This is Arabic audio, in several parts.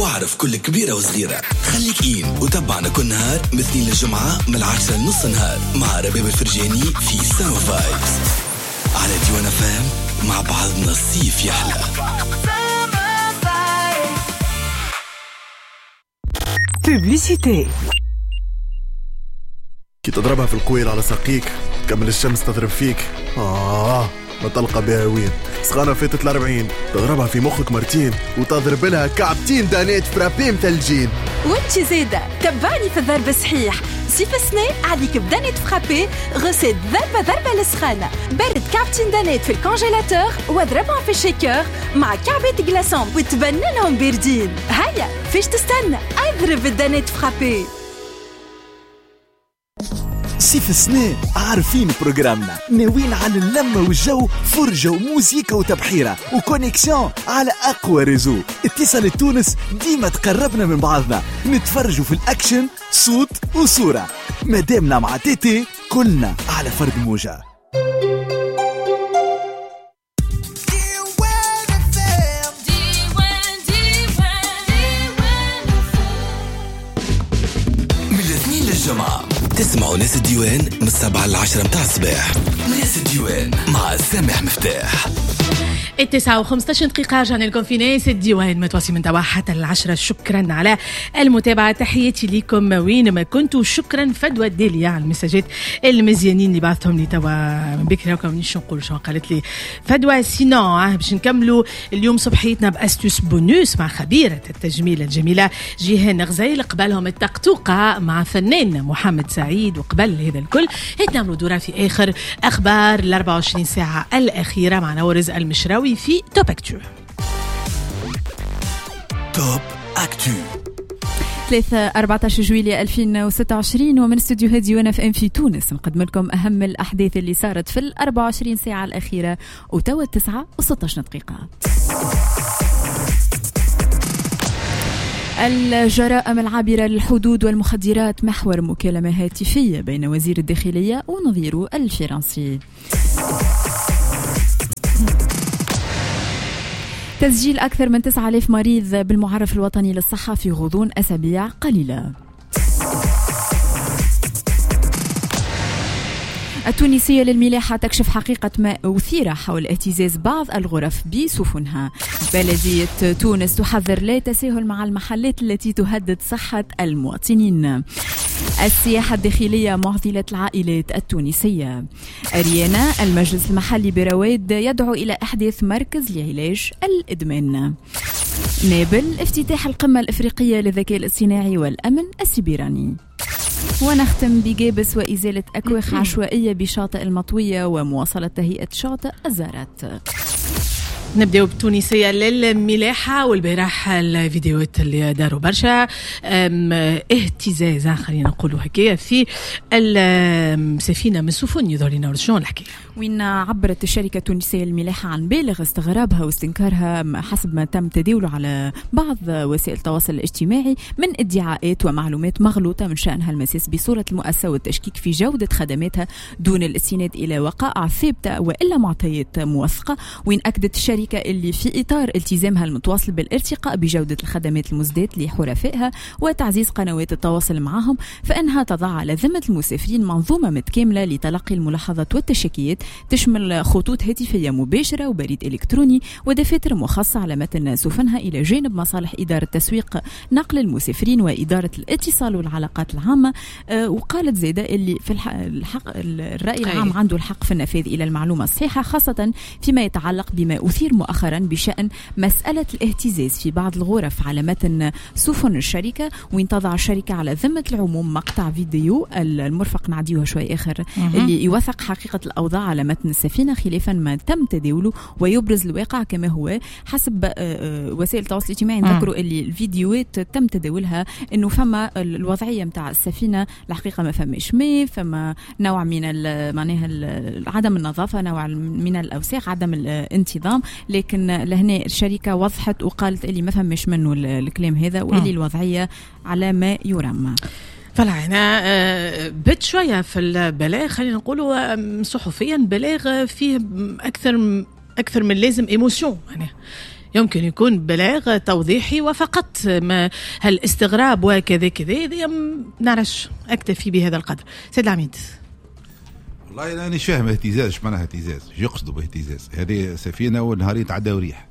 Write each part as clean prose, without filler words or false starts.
واعرف كل كبيرة وصغيرة. خليك إين وتابعنا كل نهار من الاثنين للجمعة من 10 لنص نهار مع رباب الفرجاني في سما فايبس على ديوان فام. مع بعضنا الصيف يحلى. بوبليسيتي. كي تضربها في القويل على ساقيك تكمل الشمس تضرب فيك ما تلقى بها وين. سخانة فاتت 40 تضربها في مخك مرتين وتضرب لها كعبتين دانات فرابين ثلجين. وانت زيادة تبعني في الضرب صحيح. صيف السنة عليك بدانات فرابي غسيت ضربة للسخانة. برد كعبتين دانات في الكونجيلاتور واضربهم في الشيكر مع كعبات جلاسون وتبننهم باردين. هيا فيش تستنى اضرب الدانات فرابي. صيف السنة عارفين بروجرامنا ناويين على اللمة والجو، فرجة وموسيقى وتبحيرة وكونيكسيون على أقوى ريزو. اتصال تونس ديما تقربنا من بعضنا، نتفرجوا في الأكشن صوت وصورة. مادامنا مع تيتي كلنا على فرد موجة. من الاثنين للجمعة تسمعوا ناس الديوان من 7 ل 10 متاع الصباح. ناس الديوان مع سامح مفتاح. 9:15 رجعنا لكم في ناس الديوان متواصل من توا حتى 10. شكرا على المتابعة، تحياتي لكم وين ما كنتوا. شكرا فدوى الدالية على المساجات المزيانين اللي بعثهم لي توا من بكرة. وكم نيش نقول شو قالت لي فدوى. سينو باش نكملوا اليوم صبحيتنا باستوس بونوس مع خبيرة التجميل الجميلة جيهان غزيل، قبلهم التقطوقة مع فنان محمد سعيد، وقبل هذا الكل نعملوا دورة في آخر أخبار 24 ساعة الأخيرة مع نورز المشراوي في توب أكتو. توب أكتو 14 جويلية 2026 ومن استوديو ديوان FM في تونس نقدم لكم أهم الأحداث اللي صارت في 24 ساعة الأخيرة. وتوا 9:16 دقيقة. الجرائم العابرة للحدود والمخدرات محور مكالمة هاتفية بين وزير الداخلية ونظيره الفرنسي. تسجيل أكثر من 9000 مريض بالمعرف الوطني للصحة في غضون أسابيع قليلة. التونسية للملاحة تكشف حقيقة ما أثير حول اهتزاز بعض الغرف بسفنها. بلدية تونس تحذر لا تساهل مع المحلات التي تهدد صحة المواطنين. السياحة الداخلية معضلة العائلات التونسية. أريانا المجلس المحلي برواد يدعو إلى إحداث مركز لعلاج الإدمان. نابل افتتاح القمة الإفريقية للذكاء الاصطناعي والأمن السيبراني. ونختم بجابس وإزالة أكواخ عشوائية بشاطئ المطوية ومواصلة تهيئة شاطئ الزارات. نبدأ بتونسية للملاحة. والبارح الفيديوهات اللي داروا برشا اهتزاز خلينا نقولوا هكايا في السفينة من سفن يظهر لنا. شنو الحكاية؟ وين عبرت الشركة التونسية للملاحة عن بالغ استغرابها واستنكارها حسب ما تم تداوله على بعض وسائل التواصل الاجتماعي من ادعاءات ومعلومات مغلوطة من شأنها المساس بصورة المؤسسة والتشكيك في جودة خدماتها دون الاستناد إلى وقائع ثابتة وإلا معطيات موثقة. وين أكدت الشركة اللي في إطار التزامها المتواصل بالارتقاء بجودة الخدمات المزدات لحرفائها وتعزيز قنوات التواصل معهم، فإنها تضع على ذمة المسافرين منظومة متكاملة لتلقي الملاحظات والتشكيات تشمل خطوط هاتفية مباشرة وبريد إلكتروني ودفاتر مخصصة على متن سفنها، إلى جانب مصالح إدارة تسويق نقل المسافرين وإدارة الاتصال والعلاقات العامة. وقالت زيادة اللي في الحق الرأي العام عنده الحق في النفاذ إلى المعلومة الصحيحة، خاصة فيما يتعلق بما أثير مؤخرا بشأن مسألة الاهتزاز في بعض الغرف على متن سفن الشركة. وين تضع الشركة على ذمة العموم مقطع فيديو المرفق نعديوه شوي آخر اللي يوثق حقيقة الأوضاع على متن السفينة خلافا ما تم تداوله ويبرز الواقع كما هو. حسب وسائل التواصل الاجتماعي نذكروا اللي الفيديوهات تم تداولها انه فما الوضعية متاع السفينة الحقيقة ما فماش ماء، فما نوع من معناها عدم النظافة، نوع من الأوساخ، عدم الانتظام. لكن لهنا الشركة وضحت وقالت اللي ما فماش منه الكلام هذا واللي الوضعية على ما يرام. فالعنا بت شوية في البلاغ خلينا نقولوا صحفيا بلاغ فيه أكثر من لازم إيموشن يمكن يكون بلاغ توضيحي وفقط، ما هالاستغراب وكذا كذا نعرفش. أكتفي بهذا القدر. سيد العميد. والله أنا مش فاهم اهتزاز، ايش معناها اهتزاز؟ يقصدوا باهتزاز هذه سفينة والنهارين تعدى وريح،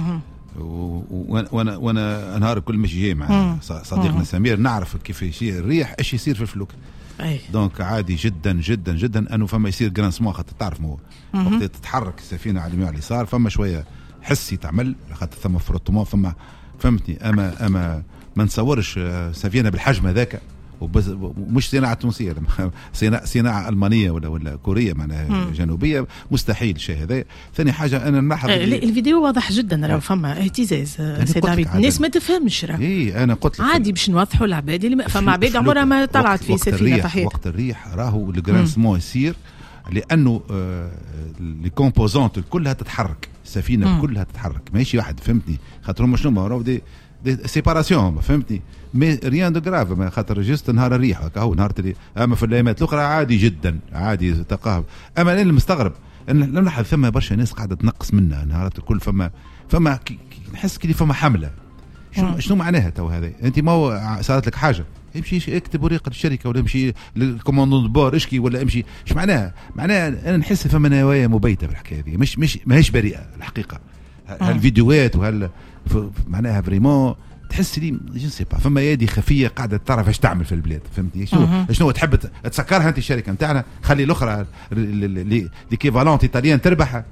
وانا نهار كل مش جاي مع صديقنا سمير نعرف كيف يصير الريح، ايش يصير في الفلوك. دونك عادي جدا جدا جدا انه فما يصير جرانسمون، خاطر تعرف مو وقت تتحرك السفينه على اليمين على اليسار فما شويه حسي تعمل، خاطر ثم فروتمون فما فهمتني. اما ما نتصورش سفينه بالحجم هذاك، مش صناعه تونسيه، صناعه المانيه ولا كوريه معناها جنوبيه، مستحيل الشيء هذا. ثاني حاجه انا نلاحظ الفيديو واضح جدا، راه فما اهتزاز سيد عبيد، الناس ما تفهمش. انا قلت عادي باش نوضحوا العباد اللي فما عباد عمرها ما طلعت في سفينه في وقت الريح راهو الجرانسمون يصير، لانه لي كومبوزونت كلها تتحرك، السفينه كلها تتحرك، ماشي واحد فهمتني. خاطر شنو راهو دي سيباراسيون فهمتني، مي ريان دو غراف، ما خاطر جست نهار الريح هكا نهار اللي اما في الايامات الاخرى عادي جدا عادي تقاهب. اما انا المستغرب ان نلاحظ ثم برشا ناس قاعده تنقص منا نهارات الكل، فما نحس كي فما حمله. شنو معناها تو هذا؟ انت ما صارت لك حاجه امشي اكتب ورقه الشركه، ولا امشي للكوماندون بور اشكي، ولا امشي. ايش معناها انا نحس فما نوايا مبيته بالحكايه هذه، مش ماهيش بريئه الحقيقه. هالفيديوهات معناها فريمون تحس لي جنسي با فما يدي خفيه قاعده تعرف ايش تعمل في البلاد، فهمتي شنو تحب تسكرها انت الشركه نتاعنا، خلي الاخرى ليكيفالونت ايطاليان تربحها.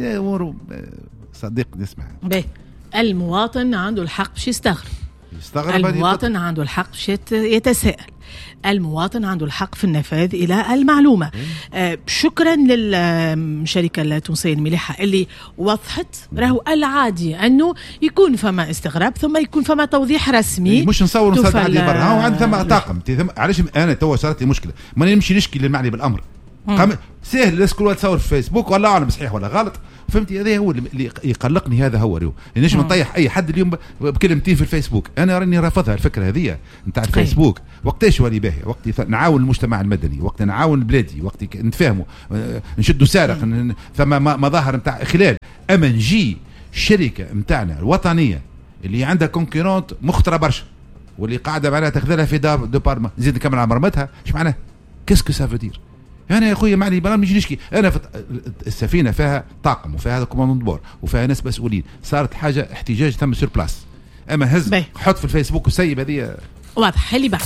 صديق نسمع المواطن عنده الحق باش يستغرب، المواطن عنده الحق باش يتساءل، المواطن عنده الحق في النفاذ إلى المعلومة. شكرا للشركة التونسية الملاحة اللي وضحت راهو العادي أنه يكون فما استغراب ثم يكون فما توضيح رسمي، مش نصور نصدق عليه برا هو عند ثم طاقم. علاش أنا تو صارت لي مشكلة، ما نمشي نشكي للمعني بالأمر. سهل الناس كلها تصور في فيسبوك والله أعلم صحيح ولا غلط، فهمتي؟ هذا هو اللي يقلقني، هذا هو اليوم ليش نطيح اي حد اليوم بكلمتين في الفيسبوك. انا راني رافضها الفكره هذه نتاع الفيسبوك. وقتاش ولي باهي؟ وقت نعاون المجتمع المدني، وقت نعاون بلادي، وقت نتفاهموا نشدوا سارق ثم مظاهر نتاع خلال. اما نجي الشركه نتاعنا الوطنيه اللي عندها كونكورونت مخطره برشا، واللي قاعده معناها تاخذها في دو بارما، نزيد نكمل على مرمتها، ايش معناه؟ كاسكو سافودير؟ أنا يا أخويا معني بلا نجي نشكي. أنا السفينة فيها طاقم وفيها هذا كوماندون بور وفيها ناس مسؤولين، صارت حاجة احتجاج تم سور بلاس. أما هز حط في الفيسبوك وسيب هذه واضح. اللي بعد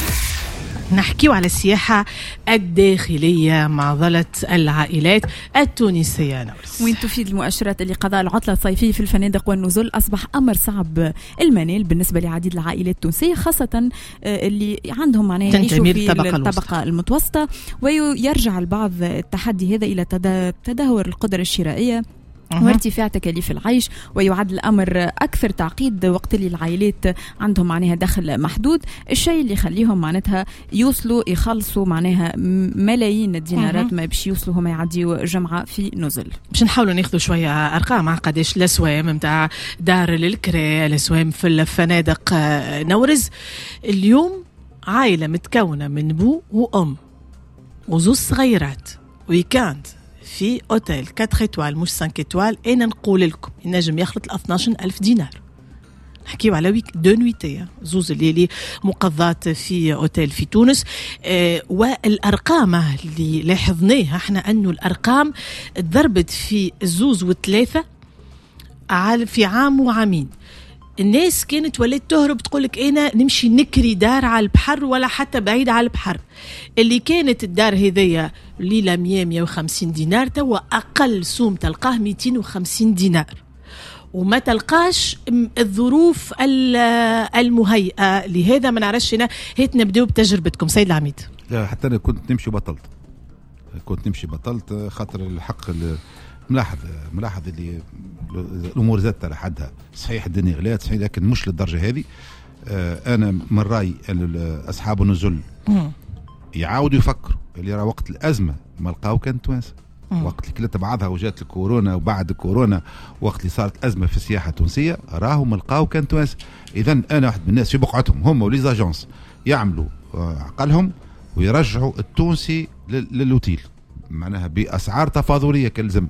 نحكيو على السياحة الداخلية معضلة العائلات التونسية. وين تفيد المؤشرات اللي قضاء العطلة الصيفية في الفنادق والنزل أصبح أمر صعب المنال بالنسبة لعديد العائلات التونسية، خاصة اللي عندهم معناها يعيشوا في الطبقة المتوسطة. ويرجع البعض التحدي هذا إلى تدهور القدرة الشرائية وارتفاع تكاليف العيش، ويعد الأمر أكثر تعقيد وقت اللي العائلات عندهم معناها دخل محدود، الشيء اللي يخليهم معناتها يخلصوا معناها ملايين الدينارات ما باش يوصلوا هما يعديوا جمعة في نزل. باش نحاولوا ناخذوا شوية أرقام على قداش الأسوام متاع دار للكراء، الأسوام في الفنادق نورز. اليوم عائلة متكونة من بو وأم وزوز صغيرات ويكاند في اوتيل 4 إتوال مش 5 إتوال، انا نقول لكم ينجم يخلط 12,000 دينار. نحكيو على دو نويتي زوز الليلي مقضات في اوتيل في تونس. والارقام اللي لاحظناها احنا انه الارقام ضربت في الزوز والثلاثه في عام وعامين. الناس كانت ولات تهرب تقولك انا نمشي نكري دار على البحر ولا حتى بعيد على البحر. اللي كانت الدار هذيا ليلة 150 دينار، توا اقل سوم تلقاه 250 دينار، وما تلقاش الظروف المهيئة لهذا. ما نعرفش هنا هيت نبدأ بتجربتكم سيد العميد. لا حتى انا كنت نمشي بطلت خاطر الحق ملاحظ اللي الامور زادت على حدها. صحيح الدنيا غلات صحيح، لكن مش للدرجه هذه. انا من رايي اصحاب النزل يعاودوا يفكروا اللي راه وقت الازمه ما لقاو كان توانسه، وقت اللي كلت بعضها وجات الكورونا وبعد الكورونا وقت اللي صارت ازمه في السياحه التونسيه راهم لقاو كان توانسه. اذا انا واحد من الناس في بقعتهم هم وليزاجونس يعملوا عقلهم ويرجعوا التونسي للوتيل معناها باسعار تفاضليه كالزم.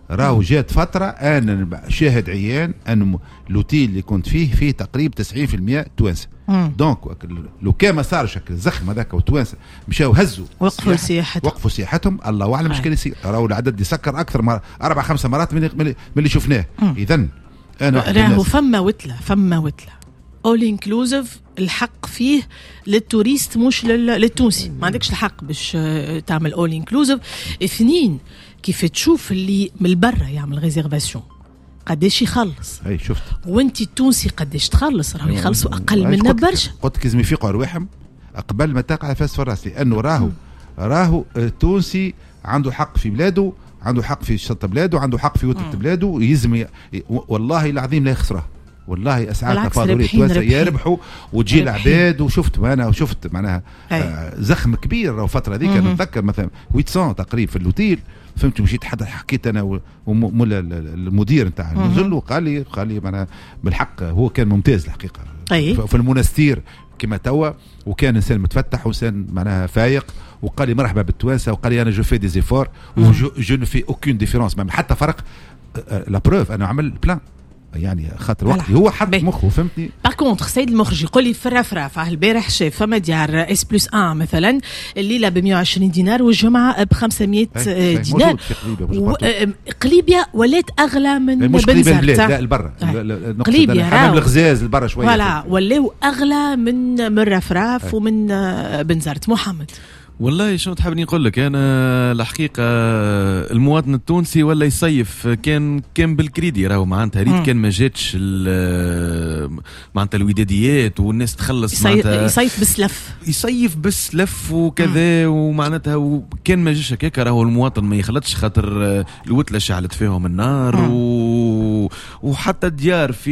راهو جات فترة أنا شاهد عيان أن لوتيل اللي كنت فيه تقريب 90% توانسة. دونك لو كان ما صارش الزخم هذاك وتوانسة مشاو هزوا وقفوا سياحتهم، الله أعلم مش كان يصير. راهو العدد يسكر أكثر من 4-5 مرات من اللي شفناه. إذن أنا راهو فما وتلة all inclusive الحق فيه للتوريست مش للتونسي. ما عندكش الحق باش تعمل all inclusive. 2 كيف تشوف اللي من برا يعمل ريزيرفاسيون قداش يخلص. اي شفت. وانت التونسي قداش تخلص؟ راهو يخلصوا اقل منا برشا. قلت لك لازم يفيقوا ارواحهم قبل ما تقع فاس في الراس، لانه راهو التونسي عنده حق في بلاده، عنده حق في شط بلاده، عنده حق في وتر بلاده. يلزم والله العظيم لا يخسره. والله اسعار تفاضليه توانسه يربحوا وتجي العباد. وشفت معناها زخم كبير. راهو الفتره هذيك نتذكر مثلا 800 تقريبا في اللوتيل. فهمت مشيت حكيت انا ومولا المدير نتاع النزل وقال لي معناها بالحق هو كان ممتاز الحقيقه. في المنستير كما توا، وكان انسان متفتح وانسان معناها فايق، وقال لي مرحبا بالتوانسه، وقال لي انا جو في دي زيفور جو نو في اوكين ديفيرونس، ما حتى فرق. لا بروف انا عمل بلان يعني خاطر وقتي هو حط مخه. فهمتني. باغ كونتر سيد المخرج يقول لي في الرفرافه البارح شاف فما ديار اس+1 مثلا الليله ب 120 دينار والجمعه ب 500 دينار. قليبيا ولات اغلى من بنزرت. لا البرا قليبيا حمام الغزاز البرا شويه فوالا ولاو اغلى من الرفراف ومن بنزرت. محمد والله شنو تحب نقول لك انا الحقيقه المواطن التونسي ولا يصيف كان بالكريدي. راهو معناتها ريت كان ما جاتش معناتها الوداديات والناس تخلص معناتها يصيف بسلف وكذا ومعناتها وكان ما جاش هكاك. راهو المواطن ما يخلطش خاطر الوتله شعلت فيهم النار وحتى الديار في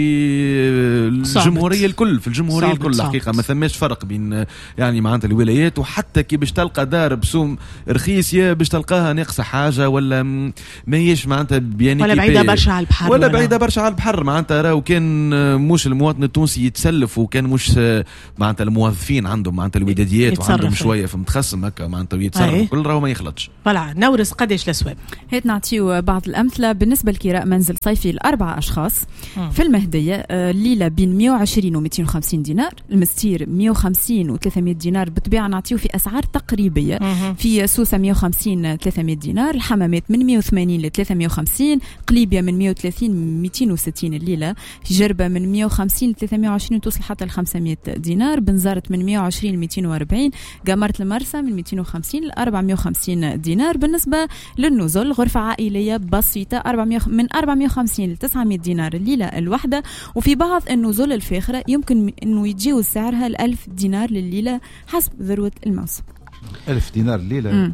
الجمهوريه الكل الحقيقه ما ثماش فرق بين يعني معناتها الولايات. وحتى كي باش تلقى دار بسوم رخيص يا باش تلقاها ناقصه حاجه ولا ما هيش معناتها بيان ولا بعيده برشا على البحر ولا بعيده برشا على البحر. معناتها راهو كان مش المواطن التونسي يتسلف وكان مش معناتها الموظفين عندهم معناتها الوداديات وعندهم شويه في متخصم هكا معناتها يتصرفوا كل راهو ما يخلطش. فلا نورس قداش الاسواق. هات نعطيو بعض الامثله بالنسبه لكراء منزل صيفي ل4 اشخاص في المهديه. الليله بين 120 و 250 دينار، المستير 150 و 300 دينار. بالطبيعه نعطيو في اسعار تقريبيه. في سوسه 150 300 دينار، الحمامات من 180 ل 350، قليبيا من 130 260 الليله، في جربه من 150 ل 320 توصل حتى ل 500 دينار، بنزرت من 120 ل 240، قمرة المرسى من 250 ل 450 دينار. بالنسبه للنزل غرفه عائليه بسيطه من 450 ل 900 دينار الليله الواحده. وفي بعض النزل الفاخره يمكن انه يتجاوز سعرها 1000 دينار لليله حسب ذروه الموسم. 1000 دينار الليله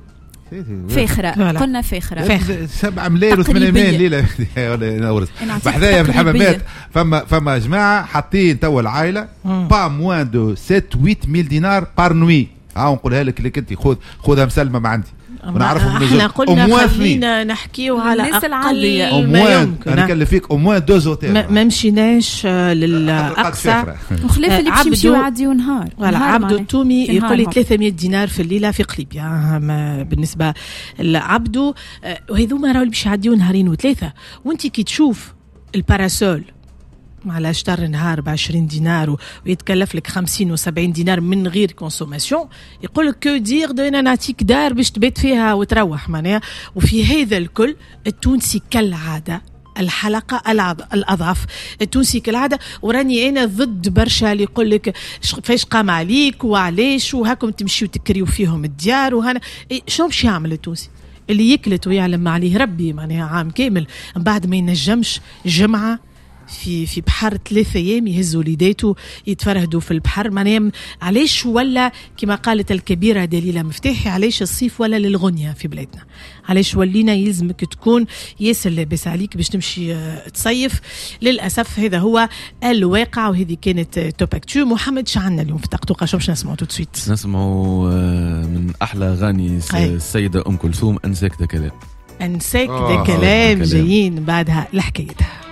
فاخرة. قلنا فاخرة 7 ملايين و8 ملايين ليلة ولا نورس بحذايا من الحمامات. فما جماعة حاطين توا العائلة با موان دو 7-8 دينار بار نوي. نقولها لك اللي كنتي خذها مسلمة ما عندي. احنا قلنا خلينا نحكيو على اقل ما يمكن. انا نكلف فيك اوموان 2 اوتيل. ما مشيناش للاقصى وخلاف اللي باش يمشيو عادي ونهار. عبدو التومي يقول لي 300 دينار في الليله في قليبيا. بالنسبه لعبدو وهذوما راهو باش يعديو نهارين وثلاثه. وانت كي تشوف الباراسول على شطر نهار ب20 دينار ويتكلف لك 50 و70 دينار من غير كونسوماسيون، يقول لك كو دير دو انا نعطيك دار باش تبات فيها وتروح معناها. وفي هذا الكل التونسي كالعاده الحلقة الأضعف. التونسي كالعادة. وراني أنا ضد برشا اللي يقول لك فاش قام عليك وعليش وهاكم تمشيو تكريو فيهم الديار وهنا. شو باش يعمل التونسي اللي يكلت ويعلم ما عليه ربي معناها عام كامل بعد ما ينجمش جمعة في بحر 3 أيام يهزوا وليداته يتفرهدوا في البحر معناها. علاش ولا كما قالت الكبيرة دليلة مفتاحي علاش الصيف ولا للغنية في بلادنا؟ علاش ولينا يلزمك تكون ياسر لاباس عليك باش تمشي تصيف؟ للأسف هذا هو الواقع. وهذه كانت توب اكتو. محمد شعنا اليوم في طقطقة شو باش نسمعوا تو سويت؟ نسمعوا من أحلى أغاني السيدة أم كلثوم أنساك ده كلام. أنساك ده كلام. جايين بعدها لحكايتها.